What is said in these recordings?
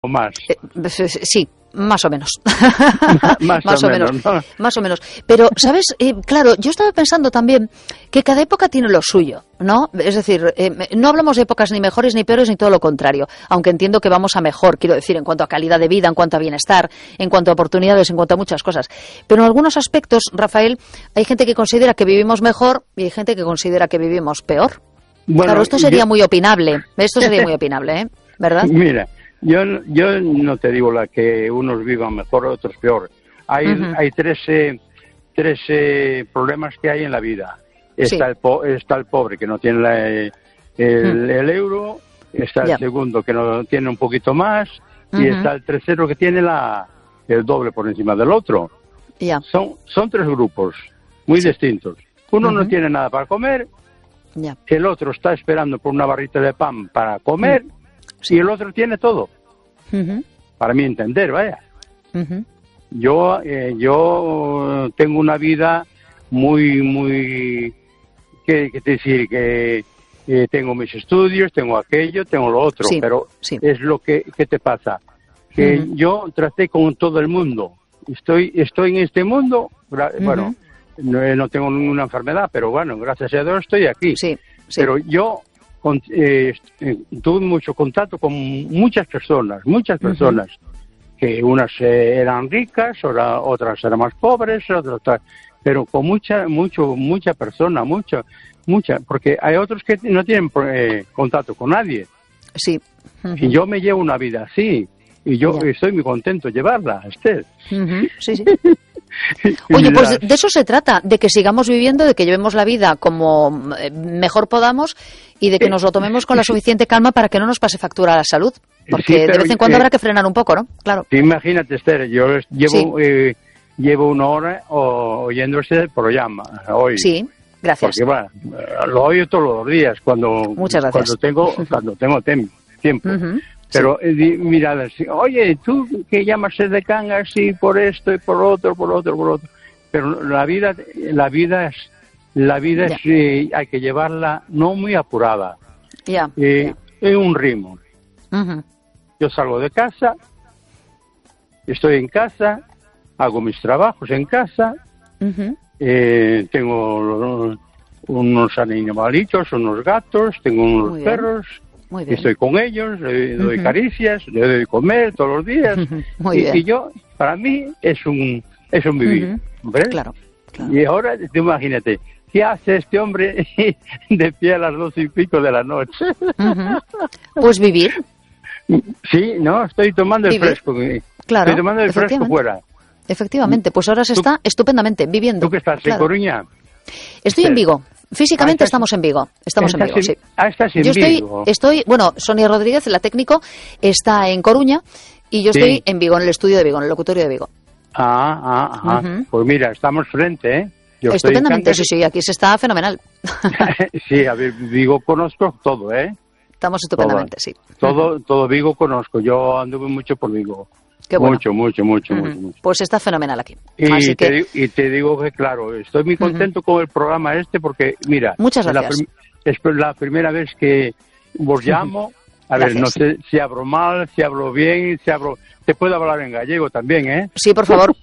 o más. Sí. Más o menos. Más o menos, ¿no? Más o menos. Pero, ¿sabes? Claro, yo estaba pensando también que cada época tiene lo suyo, ¿no? Es decir, no hablamos de épocas ni mejores ni peores ni todo lo contrario, aunque entiendo que vamos a mejor, quiero decir, en cuanto a calidad de vida, en cuanto a bienestar, en cuanto a oportunidades, en cuanto a muchas cosas. Pero en algunos aspectos, Rafael, hay gente que considera que vivimos mejor y hay gente que considera que vivimos peor. Bueno, claro, esto sería muy opinable. Esto sería muy opinable, ¿verdad? Mira. Yo no te digo la que unos vivan mejor, otros peor. Hay tres problemas que hay en la vida. Está el pobre que no tiene el euro, está el segundo que no tiene un poquito más, y está el tercero que tiene el doble por encima del otro. Son tres grupos muy distintos. Uno no tiene nada para comer, el otro está esperando por una barrita de pan para comer, y el otro tiene todo. Para mi entender, vaya. Yo tengo una vida muy que decir que tengo mis estudios, tengo aquello, tengo lo otro, pero es lo que te pasa, que yo traté con todo el mundo. Estoy en este mundo, bueno, no tengo ninguna enfermedad, pero bueno, gracias a Dios estoy aquí. Pero yo tuve mucho contacto con muchas personas, que unas eran ricas, otras eran más pobres, pero con mucha persona, porque hay otros que no tienen contacto con nadie. Y yo me llevo una vida así, y yo estoy muy contento de llevarla, Esther. Oye, pues de eso se trata, de que sigamos viviendo, de que llevemos la vida como mejor podamos y de que nos lo tomemos con la suficiente calma para que no nos pase factura a la salud, porque de vez en cuando habrá que frenar un poco, ¿no? Claro. Imagínate, Esther, yo llevo una hora oyendo este programa hoy. Sí, gracias. Porque bueno, lo oigo todos los días cuando tengo tiempo. Pero mira, oye, tú que llamas de Cangas y por esto y por otro. Pero la vida es hay que llevarla no muy apurada. En un ritmo. Yo salgo de casa, estoy en casa, hago mis trabajos en casa, tengo unos animalitos, unos gatos, tengo unos perros. Estoy con ellos, le doy caricias, le doy comer todos los días. Y yo, para mí, es un vivir. ¿Ves? Claro. Y ahora, imagínate, ¿qué hace este hombre de pie a las 12:00 de la noche? Pues vivir. Sí, no, estoy tomando el fresco. Claro, estoy tomando el fresco fuera. Efectivamente, pues ahora se está estupendamente viviendo. ¿Tú qué estás, en Coruña? Estoy en Vigo. Físicamente estamos en Vigo. Estás en Vigo. Bueno, Sonia Rodríguez, la técnico, está en Coruña y yo estoy en Vigo, en el estudio de Vigo, en el locutorio de Vigo. Pues mira, estamos frente, ¿eh? Estupendamente, sí, aquí se está fenomenal. Sí, a ver, Vigo conozco todo, ¿eh? Estamos estupendamente, sí. Todo Vigo conozco, yo anduve mucho por Vigo. Qué bueno. Mucho. Pues está fenomenal aquí. Y te digo que, claro, estoy muy contento con el programa porque, mira, muchas gracias. Es la primera vez que vos llamo. A ver, no sé si hablo mal, si hablo bien, Te puedo hablar en gallego también, ¿eh? Sí, por favor.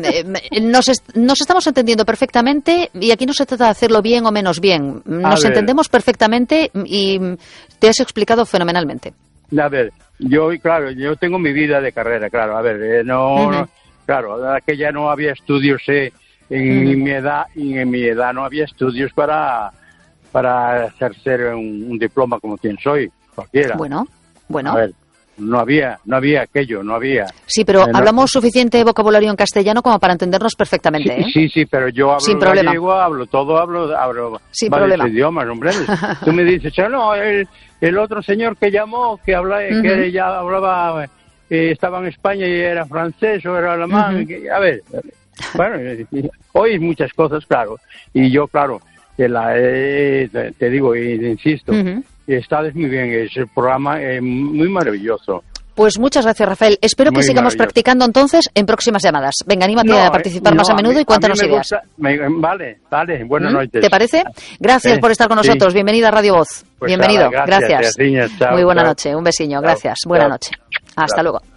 Nos estamos entendiendo perfectamente y aquí no se trata de hacerlo bien o menos bien. Nos entendemos perfectamente y te has explicado fenomenalmente. A ver, yo tengo mi vida de carrera, claro. A ver, claro, aquella no había estudios en mi edad, y en mi edad no había estudios para ejercer un diploma como quien soy, cualquiera. Bueno. A ver, no había aquello, no había. Sí, pero hablamos suficiente vocabulario en castellano como para entendernos perfectamente, ¿eh? Sí, pero yo hablo sin problema. Gallego, hablo sin varios problema. idiomas, hombre. Tú me dices, no, el otro señor que llamó, que ya hablaba, estaba en España y era francés o era alemán. A ver, bueno, oís muchas cosas, claro. Y yo, claro, te digo e insisto, estás muy bien, es el programa muy maravilloso. Pues muchas gracias, Rafael. Espero que sigamos practicando entonces en próximas llamadas. Venga, anímate a participar más a menudo y cuéntanos ideas. Vale, buenas noches. ¿Te parece? Gracias por estar con nosotros. Bienvenida a Radio Voz. Pues bienvenido. Gracias. Muy buena noche. Un besiño. Gracias. Buena noche. Hasta luego.